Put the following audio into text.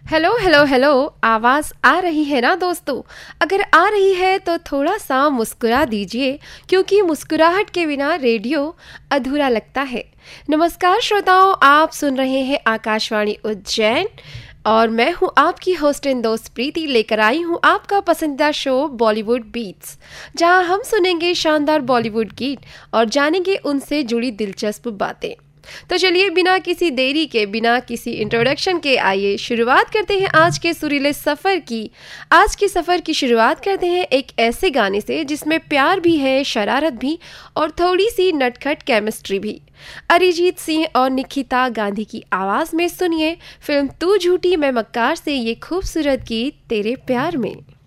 Hello hello hello. आवाज आ रही है ना दोस्तों? अगर आ रही है तो थोड़ा सा मुस्कुरा दीजिए, क्योंकि मुस्कुराहट के बिना रेडियो अधूरा लगता है। नमस्कार श्रोताओं, आप सुन रहे हैं आकाशवाणी उज्जैन और मैं हूं आपकी होस्ट एंड दोस्त प्रीति, लेकर आई हूं आपका पसंदीदा शो बॉलीवुड बीट्स, जहां हम सुनेंगे शानदार बॉलीवुड गीत और जानेंगे उनसे जुड़ी दिलचस्प बातें। तो चलिए बिना किसी देरी के, बिना किसी इंट्रोडक्शन के, आइए शुरुआत करते हैं आज के सुरीले सफ़र की। आज के सफ़र की शुरुआत करते हैं एक ऐसे गाने से जिसमें प्यार भी है, शरारत भी और थोड़ी सी नटखट केमिस्ट्री भी। अरिजीत सिंह और निकिता गांधी की आवाज़ में सुनिए फिल्म तू झूठी मैं मक्कार से ये खूबसूरत गीत तेरे प्यार में।